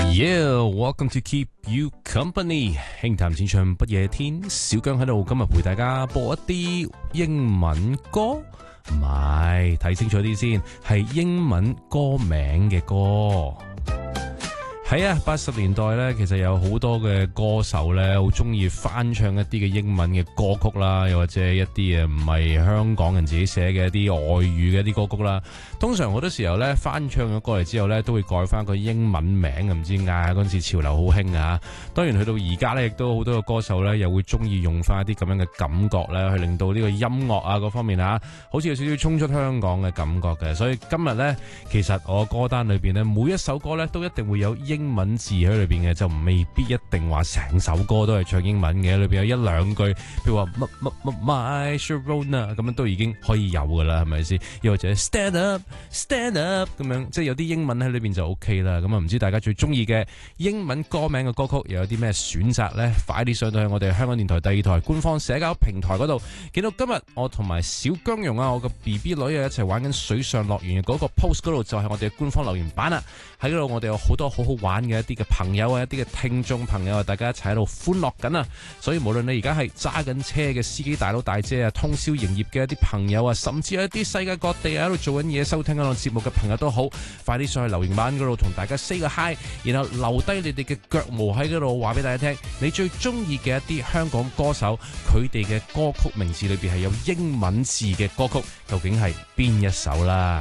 Yeah, welcome to Keep You Company。輕談淺唱不夜天，小姜喺度，今日陪大家播一啲英文歌，唔係，睇清楚啲先，係英文歌名嘅歌。係啊，80年代咧，其實有好多嘅歌手咧，好中意翻唱一啲嘅英文嘅歌曲啦，又或者一啲唔係香港人自己寫嘅一啲外語嘅一啲歌曲啦。通常好多時候咧，翻唱咗過嚟之後咧，都會改翻個英文名，唔知點解嗰陣時潮流好興啊。當然去到而家咧，亦都好多個歌手咧，又會中意用翻一啲咁樣嘅感覺咧，去令到呢個音樂啊嗰方面啊，好似有少少衝出香港嘅感覺嘅。所以今日咧，其實我歌單裏邊咧，每一首歌咧都一定會有英文字喺裏邊嘅，就未必一定話成首歌都係唱英文嘅，裏邊有一兩句，譬如話My Sharona 咁樣都已經可以有噶啦，係咪先？又或者 Stand Up 咁樣，即係有啲英文喺裏邊就 OK 啦。咁啊，唔知大家最中意嘅英文歌名嘅歌曲又有啲咩選擇呢？快啲上到去我哋香港電台第2台官方社交平台嗰度，見到今日我同埋小姜蓉啊，我個 BB 女啊一齊玩緊水上樂園嘅嗰個 post 嗰度，就係我哋嘅官方留言版啦。喺嗰度我哋有好多好好玩嘅一啲嘅朋友啊，一啲嘅聽眾朋友啊，大家一齊喺度歡樂緊啊！所以無論你而家係揸緊車嘅司機大佬大姐啊，通宵營業嘅一啲朋友啊，甚至有一啲世界各地喺度做緊嘢收聽緊我節目嘅朋友都好，快啲上去留言板嗰度同大家 say 個 hi， 然後留低你哋嘅腳毛喺嗰度，話俾大家聽你最中意嘅一啲香港歌手，佢哋嘅歌曲名字裏邊係有英文字嘅歌曲，究竟係邊一首啦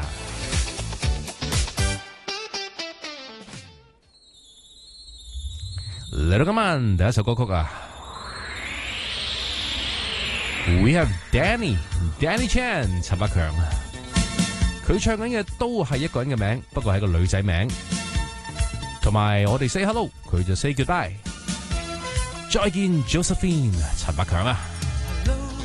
嚟到今晚第一首歌曲啊 We have Danny Chan 陳百強，佢唱緊嘅都係一個人嘅名，不過係個女仔名，同埋我哋 say hello， 佢就 say goodbye， 再見 Josephine 陳百強啊。